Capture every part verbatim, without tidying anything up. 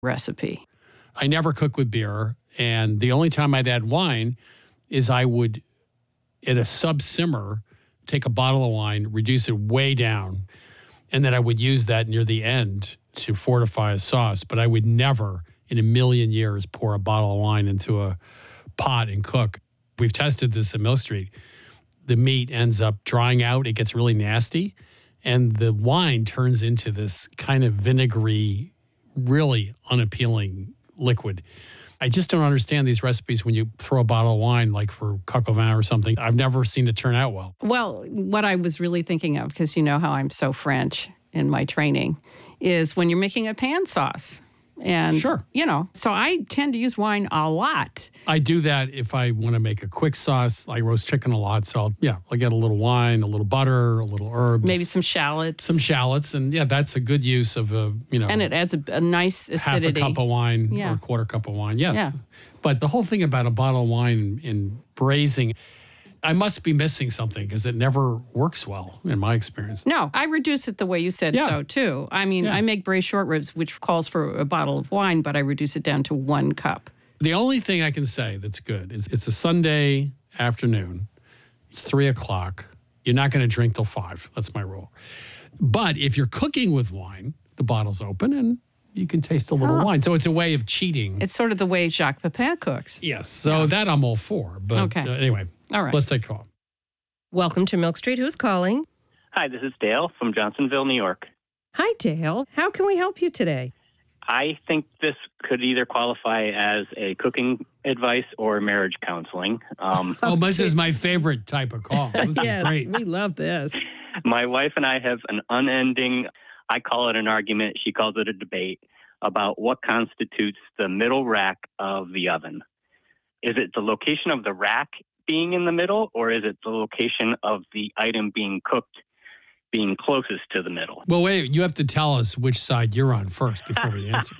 recipe. I never cook with beer. And the only time I'd add wine is I would, at a sub-simmer, take a bottle of wine, reduce it way down, and then I would use that near the end to fortify a sauce. But I would never in a million years pour a bottle of wine into a pot and cook. We've tested this at Mill Street. The meat ends up drying out. It gets really nasty. And the wine turns into this kind of vinegary, really unappealing liquid. I just don't understand these recipes when you throw a bottle of wine, like for coq au vin or something. I've never seen it turn out well. Well, what I was really thinking of, because you know how I'm so French in my training, is when you're making a pan sauce. And, sure. you know, so I tend to use wine a lot. I do that if I want to make a quick sauce. I roast chicken a lot. So, I'll, yeah, I'll get a little wine, a little butter, a little herbs. Maybe some shallots. Some shallots. And, yeah, that's a good use of, a, you know. And it adds a, a nice acidity. Half a cup of wine yeah. or a quarter cup of wine. Yes. Yeah. But the whole thing about a bottle of wine in braising, I must be missing something because it never works well in my experience. No, I reduce it the way you said yeah. so, too. I mean, yeah. I make braised short ribs, which calls for a bottle of wine, but I reduce it down to one cup. The only thing I can say that's good is it's a Sunday afternoon. It's three o'clock. You're not going to drink till five. That's my rule. But if you're cooking with wine, the bottle's open and you can taste a little oh. wine. So it's a way of cheating. It's sort of the way Jacques Pepin cooks. Yes. So yeah. that I'm all for. But okay. uh, anyway, all right. Let's take a call. Welcome to Milk Street. Who's calling? Hi, this is Dale from Johnsonville, New York. Hi, Dale. How can we help you today? I think this could either qualify as a cooking advice or marriage counseling. Um, oh, this is my favorite type of call. This yes, is great. We love this. My wife and I have an unending, I call it an argument, she calls it a debate, about what constitutes the middle rack of the oven. Is it the location of the rack being in the middle, or is it the location of the item being cooked being closest to the middle? Well, wait, you have to tell us which side you're on first before we answer.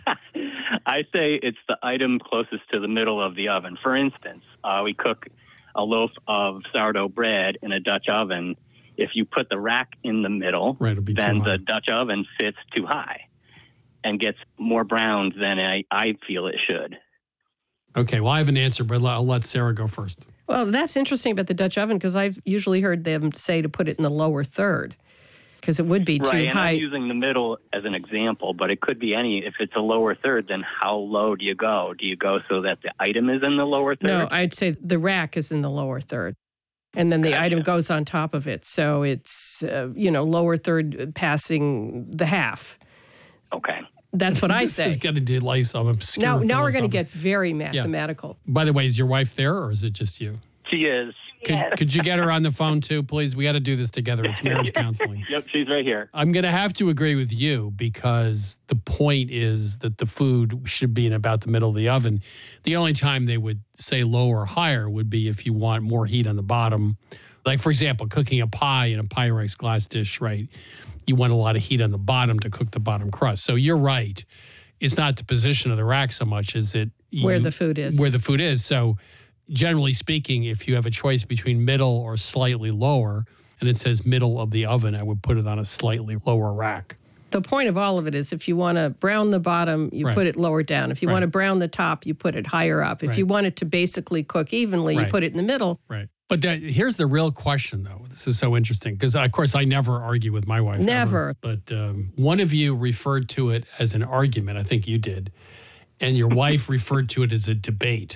I say it's the item closest to the middle of the oven. For instance, uh, we cook a loaf of sourdough bread in a Dutch oven. If you put the rack in the middle, right, it'll be then too high. The Dutch oven sits too high and gets more browned than I, I feel it should. Okay, well, I have an answer, but I'll let Sarah go first. Well, that's interesting about the Dutch oven because I've usually heard them say to put it in the lower third because it would be too right, high. Right, and I'm using the middle as an example, but it could be any. If it's a lower third, then how low do you go? Do you go so that the item is in the lower third? No, I'd say the rack is in the lower third. And then the Gotcha. item goes on top of it. So it's, uh, you know, lower third passing the half. Okay. That's what I this say. This is going to delay some obscure Now, now we're going to philosophy. get very mathematical. Yeah. By the way, is your wife there or is it just you? She is. Could, yes. could you get her on the phone too, please? We got to do this together. It's marriage counseling. Yep, she's right here. I'm going to have to agree with you because the point is that the food should be in about the middle of the oven. The only time they would say lower or higher would be if you want more heat on the bottom. Like, for example, cooking a pie in a Pyrex glass dish, right? You want a lot of heat on the bottom to cook the bottom crust. So you're right. It's not the position of the rack so much as it you, Where the food is. Where the food is. So generally speaking, if you have a choice between middle or slightly lower, and it says middle of the oven, I would put it on a slightly lower rack. The point of all of it is if you want to brown the bottom, you right. put it lower down. If you right. want to brown the top, you put it higher up. If right. you want it to basically cook evenly, right. you put it in the middle. Right. But that, here's the real question, though. This is so interesting because, of course, I never argue with my wife. Never. Ever, but um, one of you referred to it as an argument. I think you did. And your wife referred to it as a debate.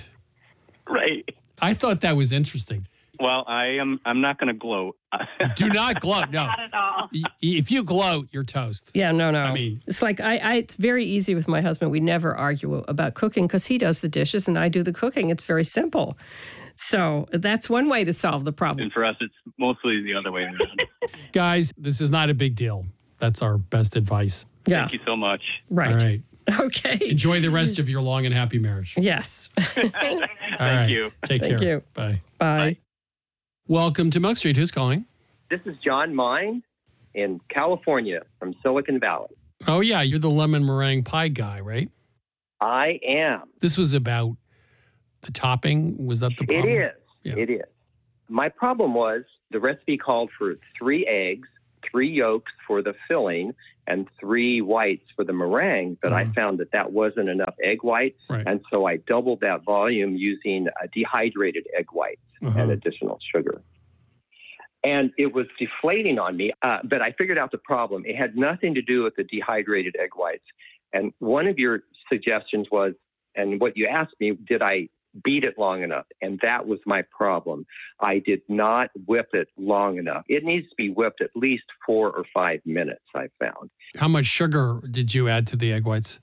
Right. I thought that was interesting. Well, I am. I'm not going to gloat. Do not gloat. No. Not at all. If you gloat, you're toast. Yeah, no, no. I mean, it's like I, I. It's very easy with my husband. We never argue about cooking because he does the dishes and I do the cooking. It's very simple. So that's one way to solve the problem. And for us, it's mostly the other way around. guys, this is not a big deal. That's our best advice. Yeah. Thank you so much. Right. All right. Okay. Enjoy the rest of your long and happy marriage. Yes. Thank right. you. Take Thank care. you. Bye. Bye. Bye. Welcome to Milk Street. Who's calling? This is John Mine in California from Silicon Valley. Oh, yeah. You're the lemon meringue pie guy, right? I am. This was about the topping. Was that the problem? It is. Yeah. It is. My problem was the recipe called for three eggs, three yolks for the filling and three whites for the meringue, but Mm-hmm. I found that that wasn't enough egg whites. Right. And so I doubled that volume using uh, dehydrated egg whites Uh-huh. and additional sugar. And it was deflating on me, uh, but I figured out the problem. It had nothing to do with the dehydrated egg whites. And one of your suggestions was, and what you asked me, did I beat it long enough? And that was my problem. I did not whip it long enough. It needs to be whipped at least four or five minutes, I found. How much sugar did you add to the egg whites?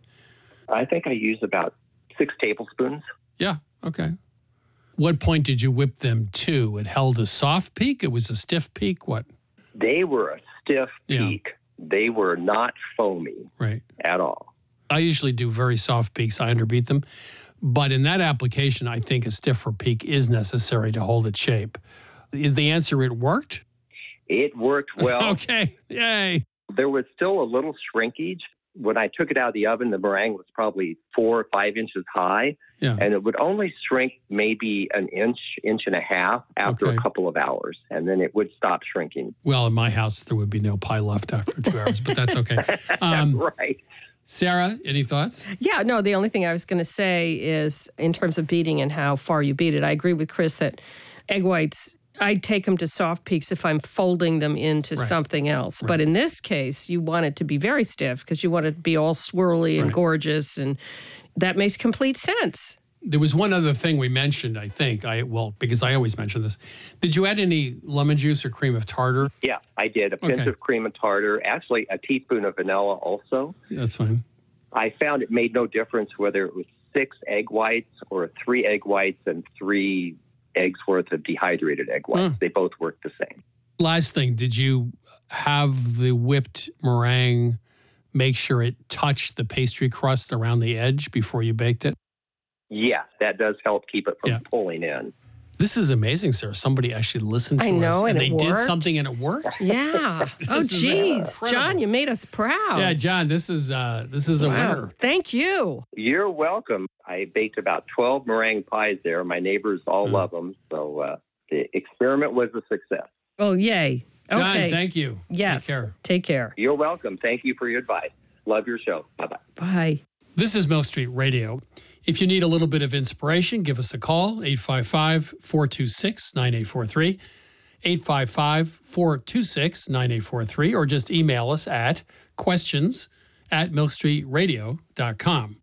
I think I used about six tablespoons. Yeah. Okay. What point did you whip them to? It held a soft peak? It was a stiff peak? What? They were a stiff Yeah. peak. They were not foamy Right. at all. I usually do very soft peaks. I underbeat them. But in that application, I think a stiffer peak is necessary to hold its shape. Is the answer it worked? It worked well. Okay. Yay. There was still a little shrinkage. When I took it out of the oven, the meringue was probably four or five inches high, Yeah. and it would only shrink maybe an inch, inch and a half after Okay. a couple of hours, and then it would stop shrinking. Well, in my house, there would be no pie left after two hours, but that's okay. Um, Right. Sarah, any thoughts? Yeah, no, the only thing I was going to say is in terms of beating and how far you beat it, I agree with Chris that egg whites, I'd take them to soft peaks if I'm folding them into Right. something else. But in this case, you want it to be very stiff because you want it to be all swirly and Right. gorgeous. And that makes complete sense. There was one other thing we mentioned, I think. I well, because I always mention this. Did you add any lemon juice or cream of tartar? Yeah, I did. A pinch Okay. of cream of tartar, actually a teaspoon of vanilla also. That's fine. I found it made no difference whether it was six egg whites or three egg whites and three eggs worth of dehydrated egg whites. Hmm. They both worked the same. Last thing, did you have the whipped meringue make sure it touched the pastry crust around the edge before you baked it? Yes, that does help keep it from Yeah. pulling in. This is amazing, Sarah. Somebody actually listened to I us know, and they it did worked. something and it worked. Yeah. oh, This is geez. incredible. John, you made us proud. Yeah, John, this is uh, this is a Wow. winner. Thank you. You're welcome. I baked about twelve meringue pies there. My neighbors all Mm. love them. So uh, the experiment was a success. Oh, yay. John, Okay. thank you. Yes. Take care. Take care. You're welcome. Thank you for your advice. Love your show. Bye-bye. Bye. This is Milk Street Radio. If you need a little bit of inspiration, give us a call, eight five five, four two six, nine eight four three, eight five five, four two six, nine eight four three, or just email us at questions at milk street radio dot com.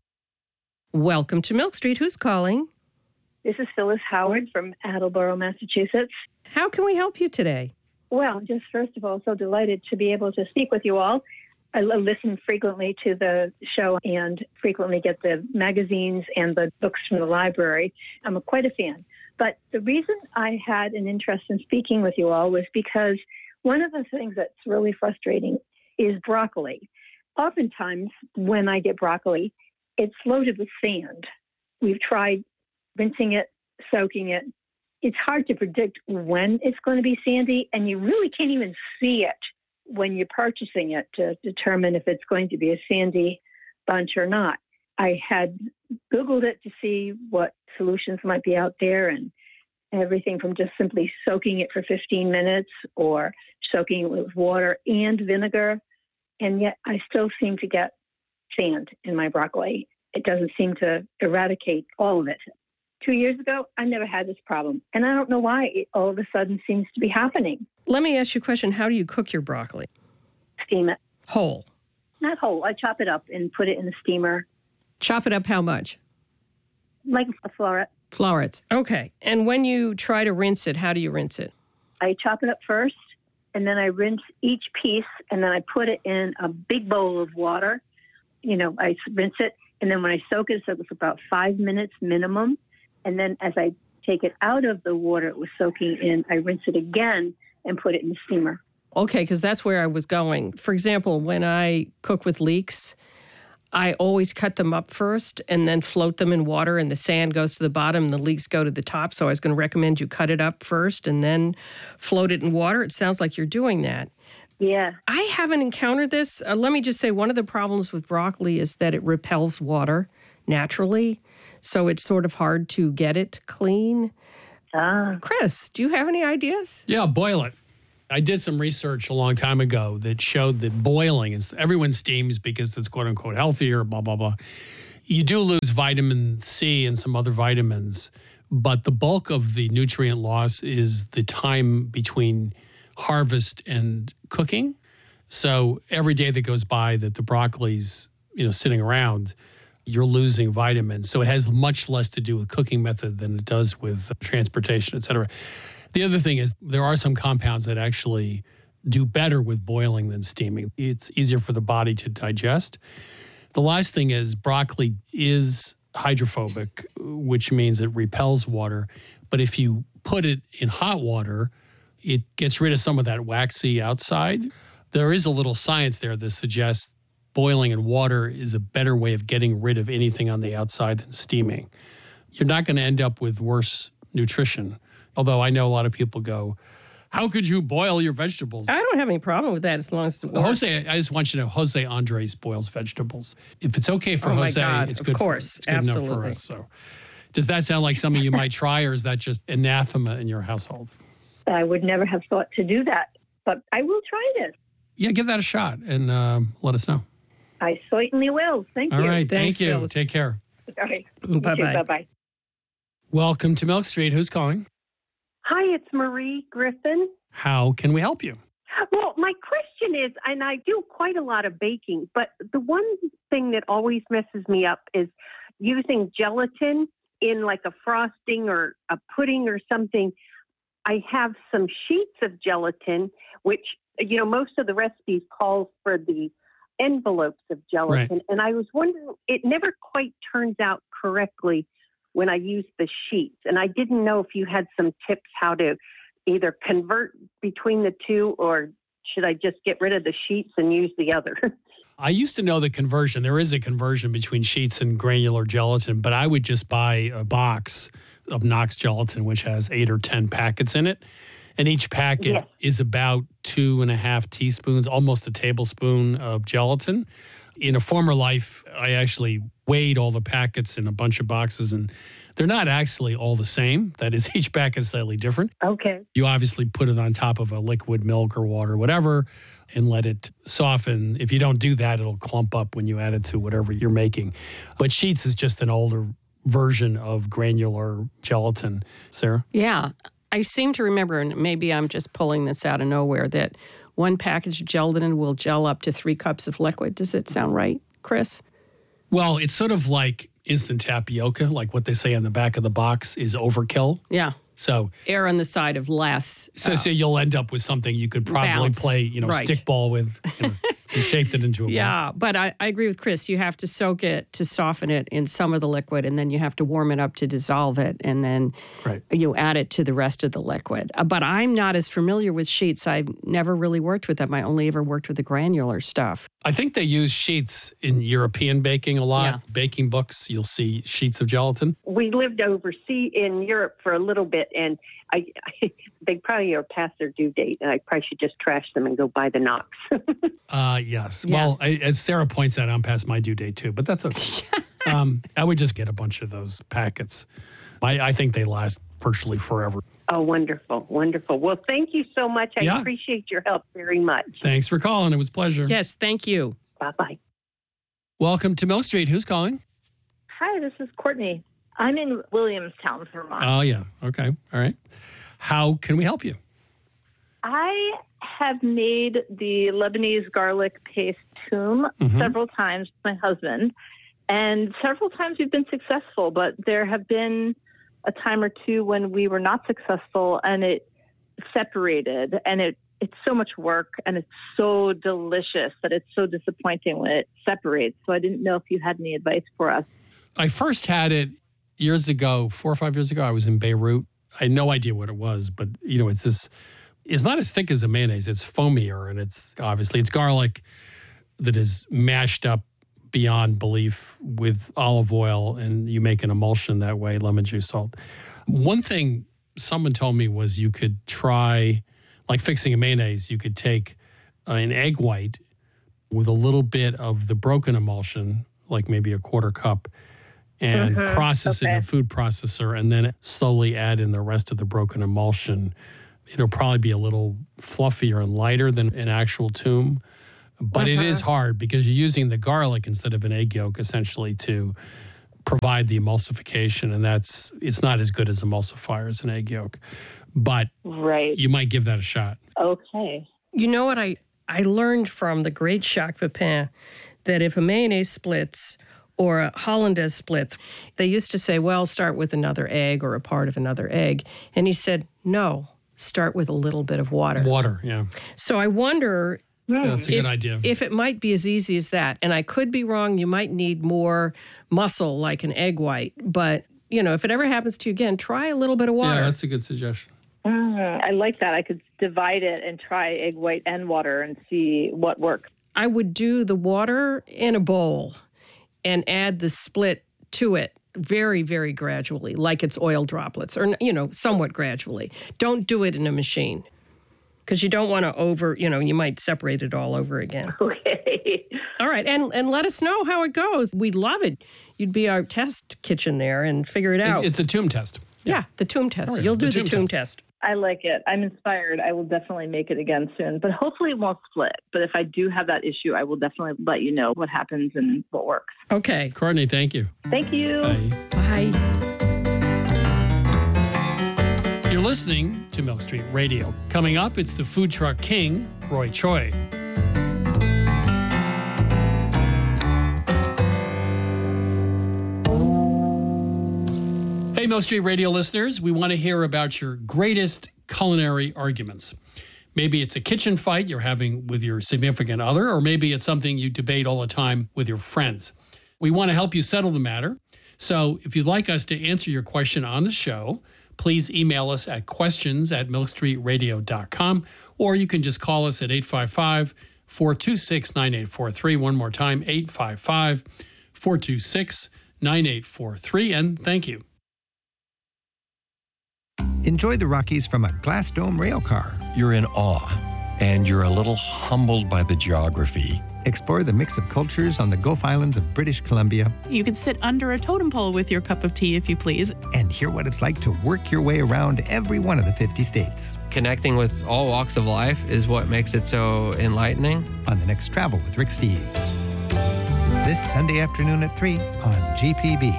Welcome to Milk Street. Who's calling? This is Phyllis Howard from Attleboro, Massachusetts. How can we help you today? Well, just first of all, so delighted to be able to speak with you all. I l- listen frequently to the show and frequently get the magazines and the books from the library. I'm a, quite a fan. But the reason I had an interest in speaking with you all was because one of the things that's really frustrating is broccoli. Oftentimes, when I get broccoli, it's loaded with sand. We've tried rinsing it, soaking it. It's hard to predict when it's going to be sandy, and you really can't even see it when you're purchasing it to determine if it's going to be a sandy bunch or not. I had Googled it to see what solutions might be out there, and everything from just simply soaking it for fifteen minutes or soaking it with water and vinegar. And yet I still seem to get sand in my broccoli. It doesn't seem to eradicate all of it. Two years ago, I never had this problem. And I don't know why it all of a sudden seems to be happening. Let me ask you a question. How do you cook your broccoli? Steam it. Whole. Not whole. I chop it up and put it in the steamer, Chop it up how much? like a floret. Florets. Okay. And when you try to rinse it, how do you rinse it? I chop it up first, and then I rinse each piece, and then I put it in a big bowl of water. You know, I rinse it, and then when I soak it, I soak it for about five minutes minimum. And then as I take it out of the water it was soaking in, I rinse it again and put it in the steamer. Okay, because that's where I was going. For example, when I cook with leeks, I always cut them up first and then float them in water, and the sand goes to the bottom and the leeks go to the top. So I was going to recommend you cut it up first and then float it in water. It sounds like you're doing that. Yeah. I haven't encountered this. Uh, let me just say one of the problems with broccoli is that it repels water naturally. So it's sort of hard to get it clean. Ah. Chris, do you have any ideas? Yeah, boil it. I did some research a long time ago that showed that boiling, is everyone steams because it's quote unquote healthier, blah, blah, blah. You do lose vitamin C and some other vitamins, but the bulk of the nutrient loss is the time between harvest and cooking. So every day that goes by that the broccoli's, you know, sitting around, you're losing vitamins. So it has much less to do with cooking method than it does with transportation, et cetera. The other thing is there are some compounds that actually do better with boiling than steaming. It's easier for the body to digest. The last thing is broccoli is hydrophobic, which means it repels water. But if you put it in hot water, it gets rid of some of that waxy outside. There is a little science there that suggests boiling in water is a better way of getting rid of anything on the outside than steaming. You're not going to end up with worse nutrition. Although I know a lot of people go, how could you boil your vegetables? I don't have any problem with that as long as it works. Jose, I just want you to know, Jose Andres boils vegetables. If it's okay for Oh my Jose, God, it's of good, course, for, it's good enough for absolutely. us. So, does that sound like something you might try, or is that just anathema in your household? I would never have thought to do that, but I will try this. Yeah, give that a shot and um, let us know. I certainly will. Thank All you. right, Thanks, thank you. Phyllis. Take care. All right. You Bye-bye. too. Bye-bye. Welcome to Milk Street. Who's calling? Hi, it's Marie Griffin. How can we help you? Well, my question is, and I do quite a lot of baking, but the one thing that always messes me up is using gelatin in like a frosting or a pudding or something. I have some sheets of gelatin, which, you know, most of the recipes calls for the envelopes of gelatin. Right. And I was wondering, it never quite turns out correctly when I use the sheets. And I didn't know if you had some tips how to either convert between the two, or should I just get rid of the sheets and use the other? I used to know the conversion. There is a conversion between sheets and granular gelatin, but I would just buy a box of Knox gelatin, which has eight or ten packets in it. And each packet Yes. is about two and a half teaspoons, almost a tablespoon of gelatin. In a former life, I actually weighed all the packets in a bunch of boxes, and they're not actually all the same. That is, each packet is slightly different. Okay. You obviously put it on top of a liquid milk or water, whatever, and let it soften. If you don't do that, it'll clump up when you add it to whatever you're making. But sheets is just an older version of granular gelatin. Sarah? Yeah. I seem to remember, and maybe I'm just pulling this out of nowhere, that one package of gelatin will gel up to three cups of liquid. Does it sound right, Chris? Well, it's sort of like instant tapioca, like what they say on the back of the box is overkill. Yeah. So, Err on the side of less. so, uh, so you'll end up with something you could probably Bounce. play, you know, Right. stickball with. You know, you shaped it into a ball. Yeah, but I, I agree with Chris. You have to soak it to soften it in some of the liquid, and then you have to warm it up to dissolve it, and then Right. you add it to the rest of the liquid. Uh, But I'm not as familiar with sheets. I've never really worked with them. I only ever worked with the granular stuff. I think they use sheets in European baking a lot. Yeah. Baking books, you'll see sheets of gelatin. We lived overseas in Europe for a little bit, and I, I they probably are past their due date, and I probably should just trash them and go buy the Knox. Uh, yes. Yeah. Well, I, as Sarah points out, I'm past my due date too, but that's okay. um, I would just get a bunch of those packets. I, I think they last virtually forever. Oh, wonderful, wonderful. Well, thank you so much. I Yeah. appreciate your help very much. Thanks for calling. It was a pleasure. Yes, thank you. Bye-bye. Welcome to Milk Street. Who's calling? Hi, this is Courtney. I'm in Williamstown, Vermont. Oh, yeah. Okay. All right. How can we help you? I have made the Lebanese garlic paste toum Mhm. several times with my husband, and several times we've been successful, but there have been a time or two when we were not successful and it separated, and it it's so much work and it's so delicious that it's so disappointing when it separates. So I didn't know if you had any advice for us. I first had it years ago, four or five years ago. I was in Beirut. I had no idea what it was, but you know, it's this. It's not as thick as a mayonnaise. It's foamier, and it's obviously it's garlic that is mashed up beyond belief with olive oil, and you make an emulsion that way, lemon juice, salt. One thing someone told me was you could try, like fixing a mayonnaise, you could take uh, an egg white with a little bit of the broken emulsion, like maybe a quarter cup, and process it in a okay. food processor, and then slowly add in the rest of the broken emulsion. It'll probably be a little fluffier and lighter than an actual toum. But uh-huh. it is hard because you're using the garlic instead of an egg yolk essentially to provide the emulsification, and that's it's not as good as emulsifier as an egg yolk. But right. you might give that a shot. Okay. You know what I, I learned from the great Jacques Pepin, that if a mayonnaise splits or a hollandaise splits, they used to say, well, start with another egg or a part of another egg. And he said, no, start with a little bit of water. Water, yeah. So I wonder... Yeah, that's a if, good idea. If it might be as easy as that. And I could be wrong. You might need more muscle like an egg white. But, you know, if it ever happens to you again, try a little bit of water. Yeah, that's a good suggestion. Mm, I like that. I could divide it and try egg white and water and see what works. I would do the water in a bowl and add the split to it very, very gradually, like it's oil droplets or, you know, somewhat gradually. Don't do it in a machine. Because you don't want to over, you know, you might separate it all over again. Okay. All right. And and let us know how it goes. We'd love it. You'd be our test kitchen there and figure it out. It's a toum test. Yeah, yeah the toum test. Right. You'll do the the toum test. test. I like it. I'm inspired. I will definitely make it again soon. But hopefully it won't split. But if I do have that issue, I will definitely let you know what happens and what works. Okay. Courtney, thank you. Thank you. Bye. Bye. You're listening to Milk Street Radio. Coming up, it's the food truck king, Roy Choi. Hey, Milk Street Radio listeners, we want to hear about your greatest culinary arguments. Maybe it's a kitchen fight you're having with your significant other, or maybe it's something you debate all the time with your friends. We want to help you settle the matter. So if you'd like us to answer your question on the show, please email us at questions at milk street radio dot com, or you can just call us at eight five five, four two six, nine eight four three. One more time, eight five five, four two six, nine eight four three, and thank you. Enjoy the Rockies from a Glass Dome rail car. You're in awe, and you're a little humbled by the geography. Explore the mix of cultures on the Gulf Islands of British Columbia. You can sit under a totem pole with your cup of tea if you please. And hear what it's like to work your way around every one of the fifty states. Connecting with all walks of life is what makes it so enlightening. On the next Travel with Rick Steves. This Sunday afternoon at three on G P B.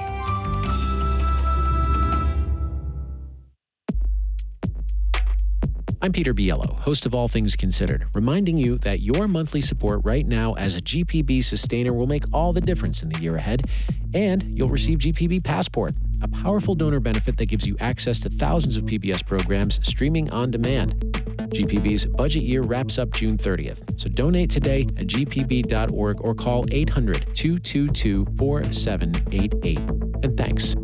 I'm Peter Biello, host of All Things Considered, reminding you that your monthly support right now as a G P B sustainer will make all the difference in the year ahead, and you'll receive G P B Passport, a powerful donor benefit that gives you access to thousands of P B S programs streaming on demand. G P B's budget year wraps up June thirtieth, so donate today at g p b dot org or call eight hundred, two two two, four seven eight eight. And thanks.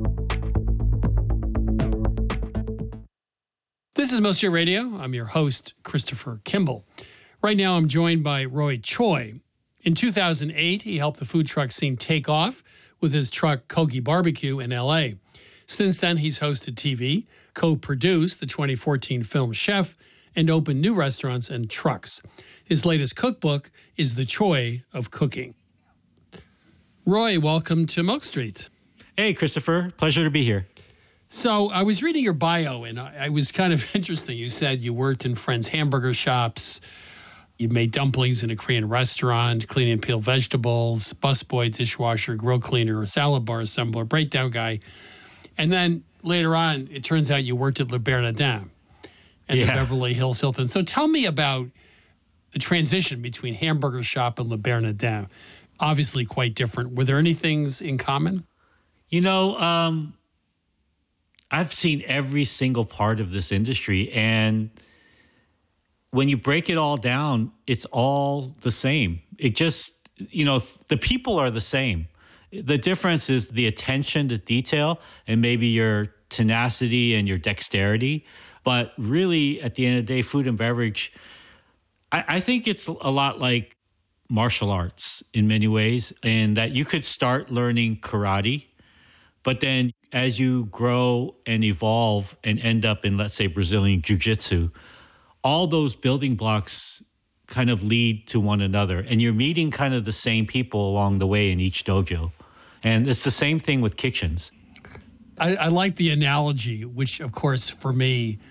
This is Milk Street Radio. I'm your host, Christopher Kimball. Right now, I'm joined by Roy Choi. In two thousand eight, he helped the food truck scene take off with his truck Kogi Barbecue in L A. Since then, he's hosted T V, co-produced the twenty fourteen film Chef, and opened new restaurants and trucks. His latest cookbook is The Choi of Cooking. Roy, welcome to Milk Street. Hey, Christopher. Pleasure to be here. So I was reading your bio, and I, I was kind of interesting. You said you worked in friends' hamburger shops. You made dumplings in a Korean restaurant, clean and peel vegetables, busboy, dishwasher, grill cleaner, salad bar assembler, breakdown guy. And then later on, it turns out you worked at Le Bernardin and yeah. the Beverly Hills Hilton. So tell me about the transition between hamburger shop and Le Bernardin. Obviously quite different. Were there any things in common? You know, um, I've seen every single part of this industry, and when you break it all down, it's all the same. It just, you know, the people are the same. The difference is the attention to detail and maybe your tenacity and your dexterity. But really, at the end of the day, food and beverage, I, I think it's a lot like martial arts in many ways, in that you could start learning karate, but then as you grow and evolve and end up in, let's say, Brazilian jiu-jitsu, all those building blocks kind of lead to one another. And you're meeting kind of the same people along the way in each dojo. And it's the same thing with kitchens. I, I like the analogy, which, of course, for me,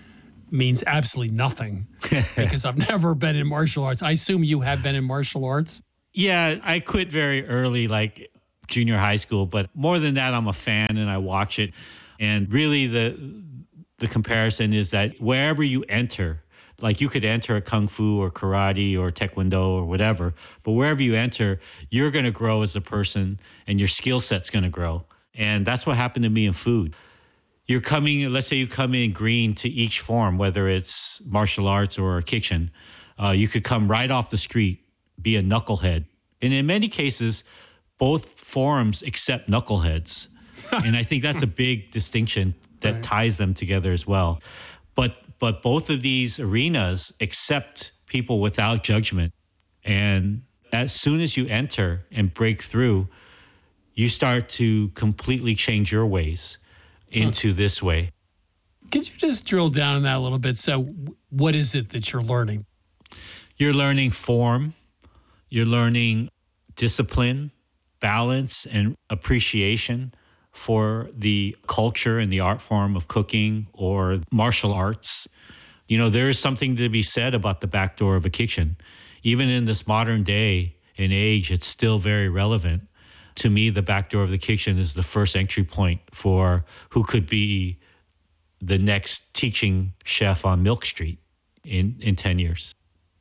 means absolutely nothing because I've never been in martial arts. I assume you have been in martial arts? Yeah, I quit very early, like junior high school. But more than that, I'm a fan and I watch it. And really the the comparison is that wherever you enter, like you could enter a kung fu or karate or taekwondo or whatever, but wherever you enter, you're going to grow as a person and your skill set's going to grow. And that's what happened to me in food. You're coming, let's say you come in green to each form, whether it's martial arts or kitchen. Uh, you could come right off the street, be a knucklehead. And in many cases, both forms accept knuckleheads. And I think that's a big distinction that right. ties them together as well. But but both of these arenas accept people without judgment. And as soon as you enter and break through, you start to completely change your ways into huh. this way. Could you just drill down on that a little bit? So what is it that you're learning? You're learning form. You're learning discipline, balance, and appreciation for the culture and the art form of cooking or martial arts. You know, there is something to be said about the back door of a kitchen. Even in this modern day and age, it's still very relevant. To me, the back door of the kitchen is the first entry point for who could be the next teaching chef on Milk Street in, in ten years.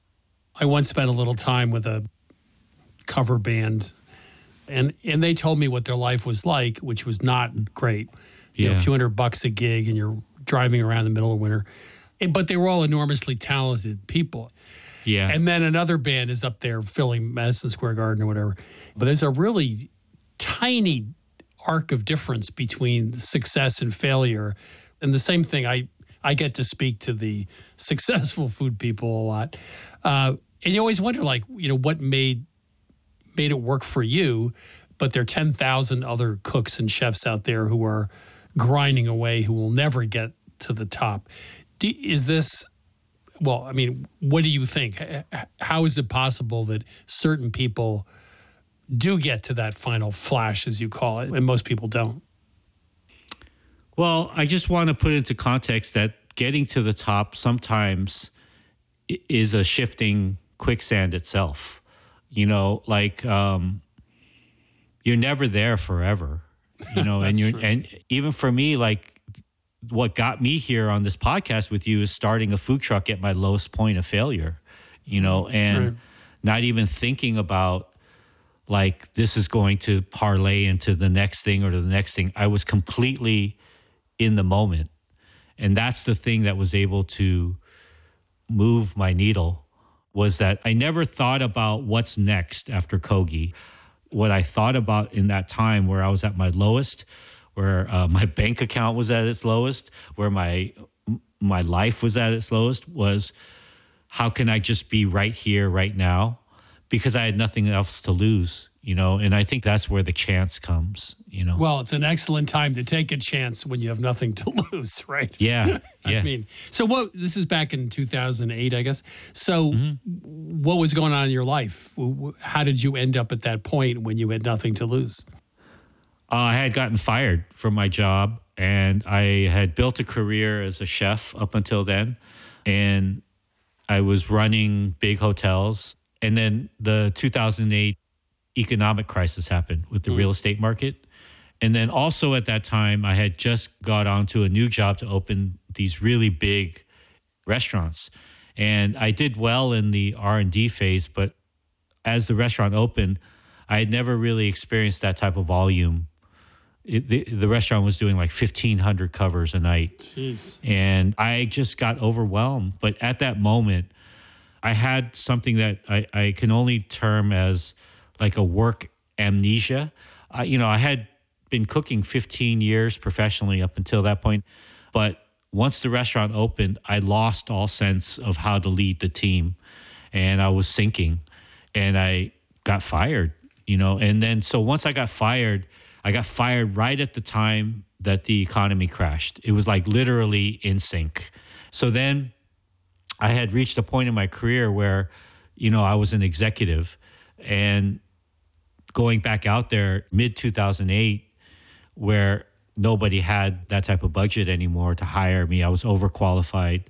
I once spent a little time with a cover band, and and they told me what their life was like, which was not great. You Yeah. know, a few hundred bucks a gig, and you're driving around in the middle of winter. And, but they were all enormously talented people. Yeah. And then another band is up there filling Madison Square Garden or whatever. But there's a really tiny arc of difference between success and failure. And the same thing, I, I get to speak to the successful food people a lot. Uh, and you always wonder, like, you know, what made made it work for you, but there are ten thousand other cooks and chefs out there who are grinding away who will never get to the top. Do, is this, well, I mean, what do you think? How is it possible that certain people do get to that final flash, as you call it, and most people don't? Well, I just want to put into context that getting to the top sometimes is a shifting quicksand itself. You know, like um, you're never there forever. You know, and you're true. And even for me, like what got me here on this podcast with you is starting a food truck at my lowest point of failure. You know, and right. not even thinking about like this is going to parlay into the next thing or to the next thing. I was completely in the moment, and that's the thing that was able to move my needle. Was that I never thought about what's next after Kogi. What I thought about in that time where I was at my lowest, where uh, my bank account was at its lowest, where my my life was at its lowest, was how can I just be right here, right now? Because I had nothing else to lose, you know? And I think that's where the chance comes, you know? Well, it's an excellent time to take a chance when you have nothing to lose, right? Yeah, yeah. I mean, so what, this is back in two thousand eight, I guess. So mm-hmm. what was going on in your life? How did you end up at that point when you had nothing to lose? Uh, I had gotten fired from my job, and I had built a career as a chef up until then. And I was running big hotels. And then the two thousand eight economic crisis happened with the mm. real estate market. And then also at that time, I had just got onto a new job to open these really big restaurants. And I did well in the R and D phase, but as the restaurant opened, I had never really experienced that type of volume. It, the, the restaurant was doing like fifteen hundred covers a night. Jeez. And I just got overwhelmed. But at that moment, I had something that I, I can only term as like a work amnesia. Uh, you know, I had been cooking fifteen years professionally up until that point. But once the restaurant opened, I lost all sense of how to lead the team. And I was sinking. And I got fired, you know. And then so once I got fired, I got fired right at the time that the economy crashed. It was like literally in sync. So then I had reached a point in my career where, you know, I was an executive, and going back out there mid two thousand eight, where nobody had that type of budget anymore to hire me. I was overqualified.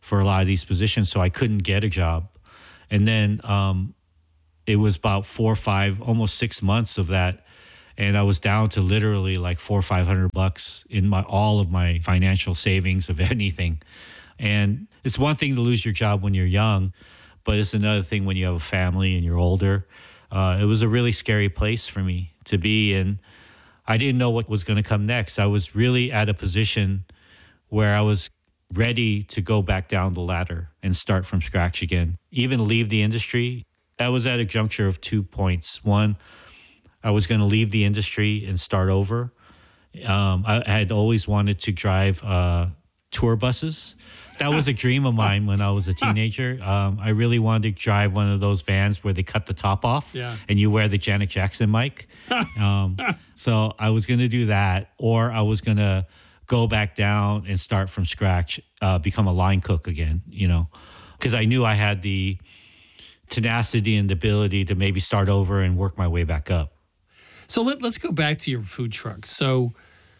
for a lot of these positions, so I couldn't get a job. And then um, it was about four or five, almost six months of that, and I was down to literally like four or five hundred bucks in my all of my financial savings of anything. And it's one thing to lose your job when you're young, but it's another thing when you have a family and you're older. Uh, it was a really scary place for me to be in. I didn't know what was going to come next. I was really at a position where I was ready to go back down the ladder and start from scratch again, even leave the industry. I was at a juncture of two points. One, I was going to leave the industry and start over. Um, I had always wanted to drive uh, tour buses. That was a dream of mine when I was a teenager. Um, I really wanted to drive one of those vans where they cut the top off yeah. and you wear the Janet Jackson mic. um, so I was going to do that, or I was going to go back down and start from scratch, uh, become a line cook again, you know, because I knew I had the tenacity and the ability to maybe start over and work my way back up. So let, let's go back to your food truck. So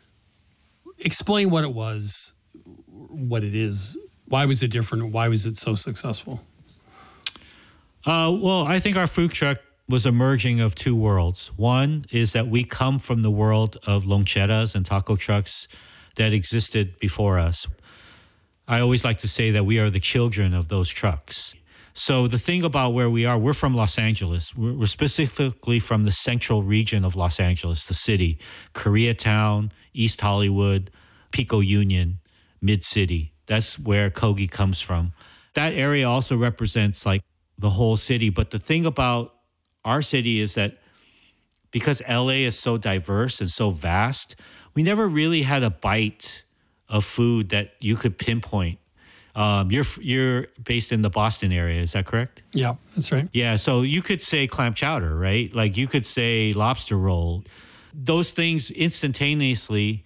explain what it was, what it is. Why was it different? Why was it so successful? Uh, well, I think our food truck was a merging of two worlds. One is that we come from the world of loncheras and taco trucks that existed before us. I always like to say that we are the children of those trucks. So the thing about where we are, we're from Los Angeles. We're, we're specifically from the central region of Los Angeles, the city, Koreatown, East Hollywood, Pico Union, Mid-City. That's where Kogi comes from. That area also represents like the whole city. But the thing about our city is that because L A is so diverse and so vast, we never really had a bite of food that you could pinpoint. Um, you're you're based in the Boston area, is that correct? Yeah, that's right. Yeah, so you could say clam chowder, right? Like you could say lobster roll. Those things instantaneously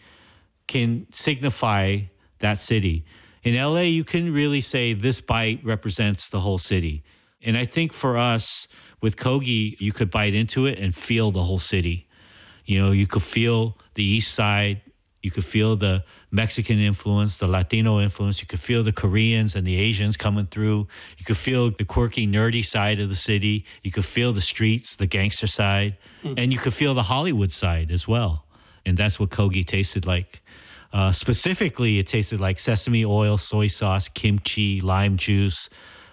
can signify that city. In L A, you can really say this bite represents the whole city. And I think for us, with Kogi, you could bite into it and feel the whole city. You know, you could feel the East Side. You could feel the Mexican influence, the Latino influence. You could feel the Koreans and the Asians coming through. You could feel the quirky, nerdy side of the city. You could feel the streets, the gangster side. Mm. And you could feel the Hollywood side as well. And that's what Kogi tasted like. Uh, specifically, it tasted like sesame oil, soy sauce, kimchi, lime juice,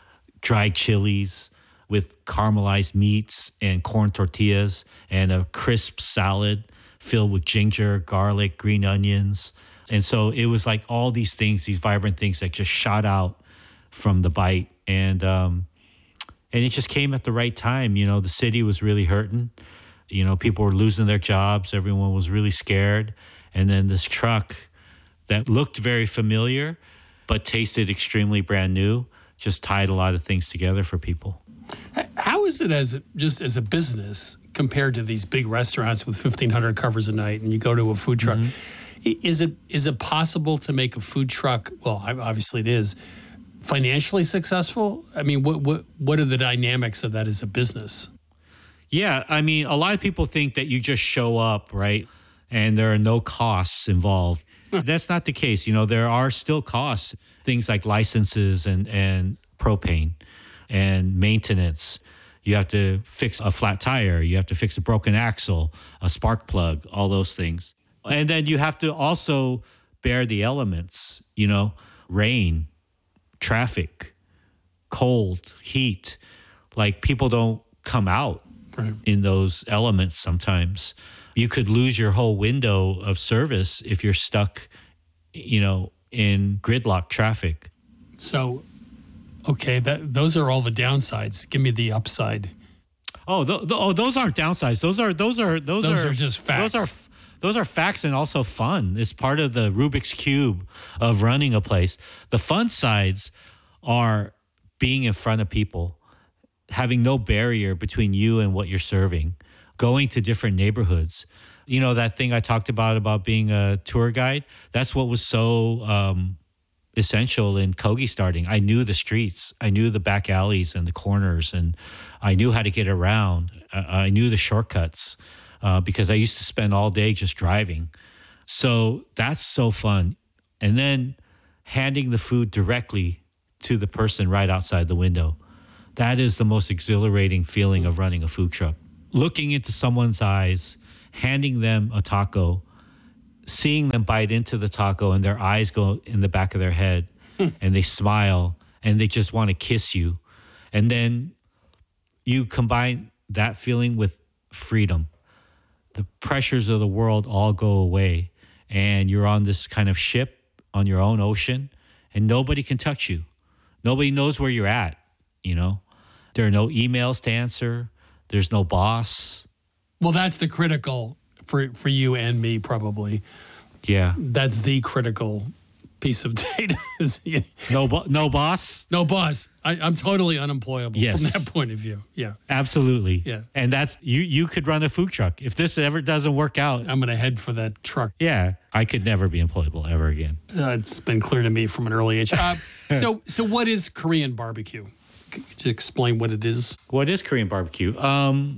dried chilies with caramelized meats and corn tortillas and a crisp salad filled with ginger, garlic, green onions. And so it was like all these things, these vibrant things that just shot out from the bite. And um, and it just came at the right time. You know, the city was really hurting. You know, people were losing their jobs. Everyone was really scared. And then this truck that looked very familiar but tasted extremely brand new just tied a lot of things together for people. How is it as a, just as a business compared to these big restaurants with fifteen hundred covers a night and you go to a food truck? Mm-hmm. Is it is it possible to make a food truck, well, obviously it is, financially successful? I mean, what what what are the dynamics of that as a business? Yeah, I mean, a lot of people think that you just show up, right? And there are no costs involved. That's not the case. You know, there are still costs, things like licenses and, and propane and maintenance. You have to fix a flat tire. You have to fix a broken axle, a spark plug, all those things. And then you have to also bear the elements, you know, rain, traffic, cold, heat. Like people don't come out right. in those elements sometimes. You could lose your whole window of service if you're stuck, you know, in gridlock traffic. So, okay, that those are all the downsides. Give me the upside. Oh, th- th- oh, those aren't downsides. Those are those are those, those are, are just facts. Those are those are facts and also fun. It's part of the Rubik's Cube of running a place. The fun sides are being in front of people, having no barrier between you and what you're serving. Going to different neighborhoods. You know, that thing I talked about, about being a tour guide, that's what was so um, essential in Kogi starting. I knew the streets. I knew the back alleys and the corners, and I knew how to get around. I, I knew the shortcuts uh, because I used to spend all day just driving. So that's so fun. And then handing the food directly to the person right outside the window. That is the most exhilarating feeling of running a food truck. Looking into someone's eyes, handing them a taco, seeing them bite into the taco and their eyes go in the back of their head and they smile and they just want to kiss you. And then you combine that feeling with freedom. The pressures of the world all go away and you're on this kind of ship on your own ocean and nobody can touch you. Nobody knows where you're at, you know. There are no emails to answer. There's no boss. Well, that's the critical for for you and me, probably. Yeah. That's the critical piece of data. no, bo- no boss? No boss. I, I'm totally unemployable yes. from that point of view. Yeah. Absolutely. Yeah. And that's, you, you could run a food truck. If this ever doesn't work out. I'm going to head for that truck. Yeah. I could never be employable ever again. Uh, it's been clear to me from an early age. Uh, so, so what is Korean barbecue? To explain what it is. What is Korean barbecue? Um,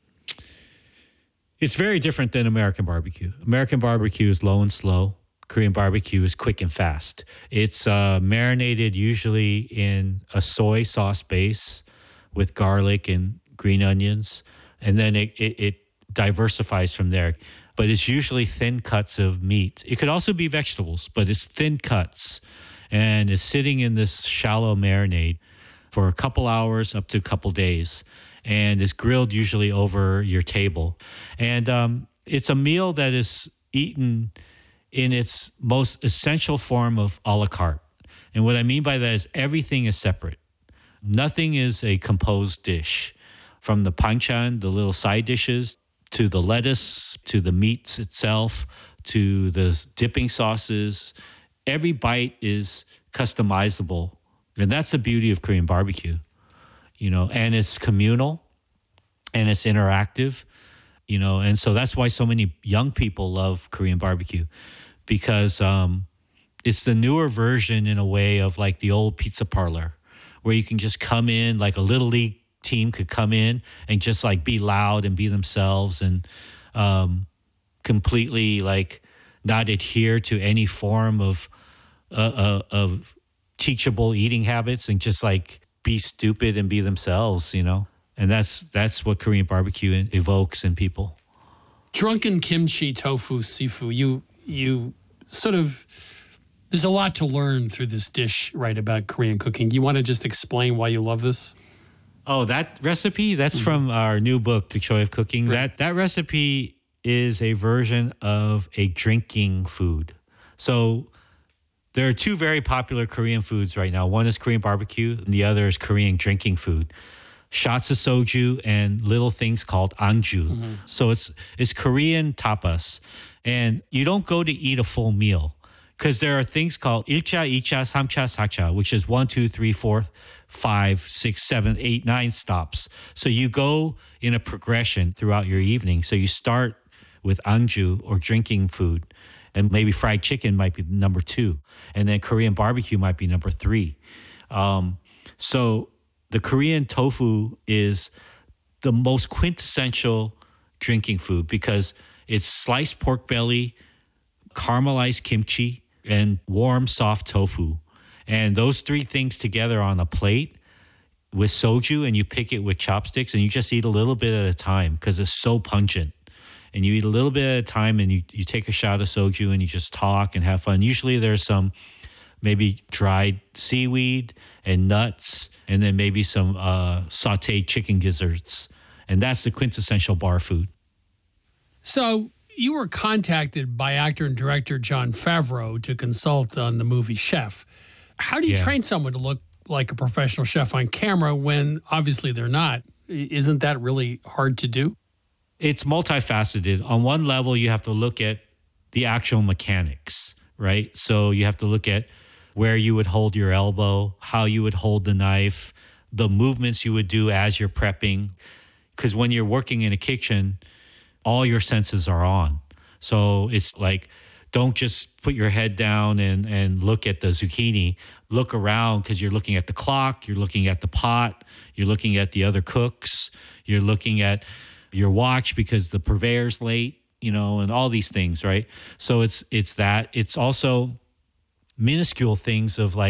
it's very different than American barbecue. American barbecue is low and slow. Korean barbecue is quick and fast. It's uh, marinated usually in a soy sauce base with garlic and green onions, and then it, it, it diversifies from there. But it's usually thin cuts of meat. It could also be vegetables, but it's thin cuts, and it's sitting in this shallow marinade for a couple hours up to a couple days, and is grilled usually over your table. And um, it's a meal that is eaten in its most essential form of a la carte. And what I mean by that is everything is separate. Nothing is a composed dish. From the panchan, the little side dishes, to the lettuce, to the meats itself, to the dipping sauces, every bite is customizable. And that's the beauty of Korean barbecue, you know, and it's communal and it's interactive, you know, and so that's why so many young people love Korean barbecue, because um, it's the newer version in a way of like the old pizza parlor where you can just come in, like a little league team could come in and just like be loud and be themselves and um, completely like not adhere to any form of uh, uh, of teachable eating habits and just like be stupid and be themselves, you know? And that's that's what Korean barbecue evokes in people. Drunken kimchi, tofu, sifu, you you sort of, there's a lot to learn through this dish, right, about Korean cooking. You want to just explain why you love this? Oh, that recipe, that's mm-hmm. from our new book, The Joy of Cooking. Right. That that recipe is a version of a drinking food. So there are two very popular Korean foods right now. One is Korean barbecue, and the other is Korean drinking food. Shots of soju and little things called anju. Mm-hmm. So it's it's Korean tapas. And you don't go to eat a full meal because there are things called ilcha, icha, samcha, sacha, which is one, two, three, four, five, six, seven, eight, nine stops. So you go in a progression throughout your evening. So you start with anju or drinking food. And maybe fried chicken might be number two. And then Korean barbecue might be number three. Um, so the Korean tofu is the most quintessential drinking food because it's sliced pork belly, caramelized kimchi, and warm, soft tofu. And those three things together on a plate with soju, and you pick it with chopsticks, and you just eat a little bit at a time because it's so pungent. And you eat a little bit at a time, and you, you take a shot of soju, and you just talk and have fun. Usually there's some maybe dried seaweed and nuts, and then maybe some uh, sauteed chicken gizzards. And that's the quintessential bar food. So you were contacted by actor and director Jon Favreau to consult on the movie Chef. How do you yeah. train someone to look like a professional chef on camera when obviously they're not? Isn't that really hard to do? It's multifaceted. On one level, you have to look at the actual mechanics, right? So you have to look at where you would hold your elbow, how you would hold the knife, the movements you would do as you're prepping. Because when you're working in a kitchen, all your senses are on. So it's like, don't just put your head down and, and look at the zucchini. Look around because you're looking at the clock, you're looking at the pot, you're looking at the other cooks, you're looking at your watch because the purveyor's late, you know, and all these things, right? So it's it's that. It's also minuscule things of like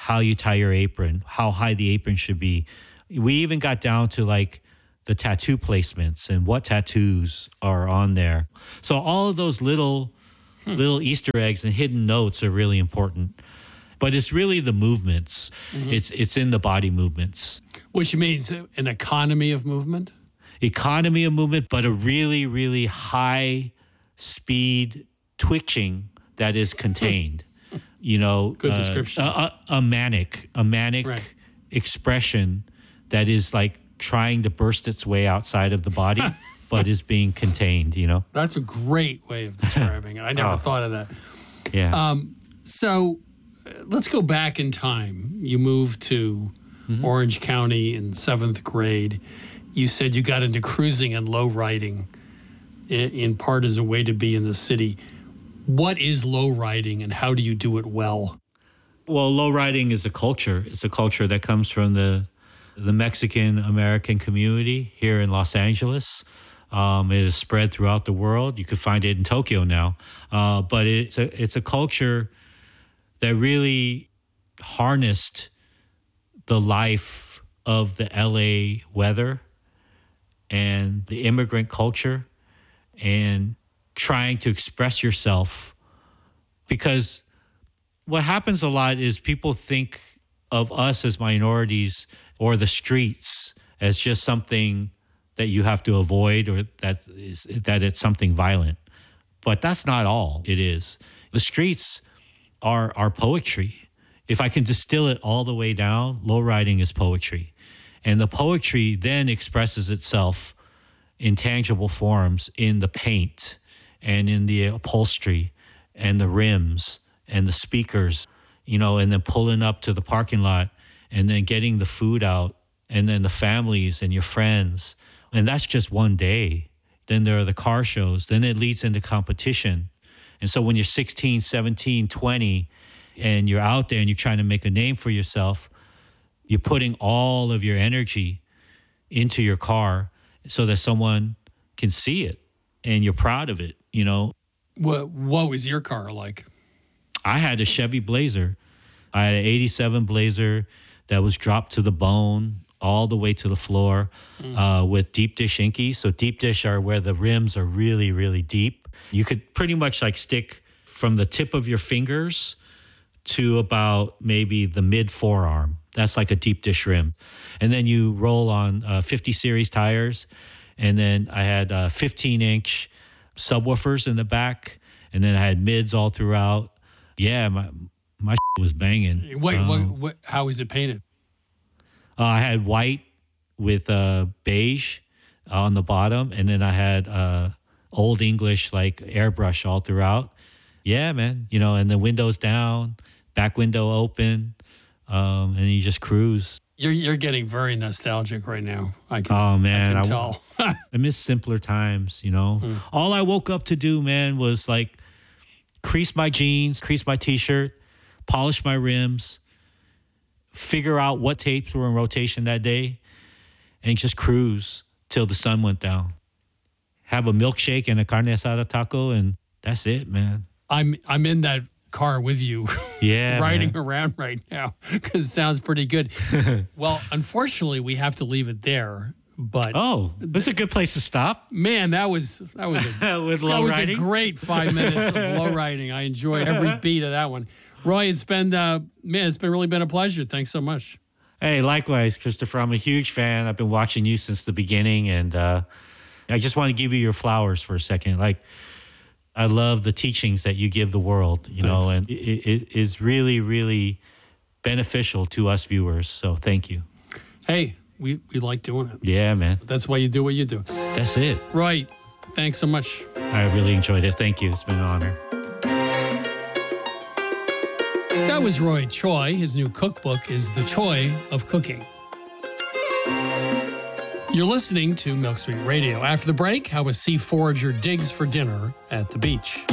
how you tie your apron, how high the apron should be. We even got down to like the tattoo placements and what tattoos are on there. So all of those little hmm. little Easter eggs and hidden notes are really important. But it's really the movements. Mm-hmm. It's it's in the body movements. Which means an economy of movement? Economy of movement, but a really, really high speed twitching that is contained. You know, good description. Uh, a, a manic, a manic right. expression that is like trying to burst its way outside of the body, but is being contained, you know? That's a great way of describing it. I never oh. thought of that. Yeah. Um, so uh, let's go back in time. You moved to mm-hmm. Orange County in seventh grade. You said you got into cruising and low riding in, in part as a way to be in the city. What is low riding and how do you do it well? Well, low riding is a culture. It's a culture that comes from the the Mexican American community here in Los Angeles. Um, it is spread throughout the world. You could find it in Tokyo now, uh, but it's a it's a culture that really harnessed the life of the L A weather and the immigrant culture and trying to express yourself. Because what happens a lot is people think of us as minorities or the streets as just something that you have to avoid or that is that it's something violent. But that's not all it is. The streets are are poetry. If I can distill it all the way down, low riding is poetry. And the poetry then expresses itself in tangible forms in the paint and in the upholstery and the rims and the speakers, you know, and then pulling up to the parking lot and then getting the food out and then the families and your friends. And that's just one day. Then there are the car shows. Then it leads into competition. And so when you're sixteen, seventeen, twenty, and you're out there and you're trying to make a name for yourself, you're putting all of your energy into your car so that someone can see it and you're proud of it, you know. What, what was your car like? I had a Chevy Blazer. I had an eighty-seven Blazer that was dropped to the bone all the way to the floor mm. uh, with deep dish Inkies. So deep dish are where the rims are really, really deep. You could pretty much like stick from the tip of your fingers to about maybe the mid forearm. That's like a deep dish rim. And then you roll on uh, fifty series tires. And then I had uh, fifteen inch subwoofers in the back. And then I had mids all throughout. Yeah, my my was banging. Wait, um, what, what, how is it painted? Uh, I had white with uh, beige on the bottom, and then I had uh, Old English like airbrush all throughout. Yeah, man, you know, and the windows down, back window open, um, and you just cruise. You're you're getting very nostalgic right now. I can, oh man, I can tell. I, I miss simpler times. You know, hmm. all I woke up to do, man, was like crease my jeans, crease my t-shirt, polish my rims, figure out what tapes were in rotation that day, and just cruise till the sun went down. Have a milkshake and a carne asada taco, and that's it, man. I'm I'm in that car with you, yeah, riding man. around right now because it sounds pretty good. Well, unfortunately, we have to leave it there. But oh, that's a good place to stop. Man, that was that was a, with low that was riding? a great five minutes of low riding. I enjoyed every beat of that one. Roy, it's been uh, man, it's been really been a pleasure. Thanks so much. Hey, likewise, Christopher. I'm a huge fan. I've been watching you since the beginning, and uh, I just want to give you your flowers for a second. Like, I love the teachings that you give the world, you Thanks. know, and it, it is really, really beneficial to us viewers. So thank you. Hey, we, we like doing it. Yeah, man. That's why you do what you do. That's it. Right. Thanks so much. I really enjoyed it. Thank you. It's been an honor. That was Roy Choi. His new cookbook is The Choi of Cooking. You're listening to Milk Street Radio. After the break, how a sea forager digs for dinner at the beach.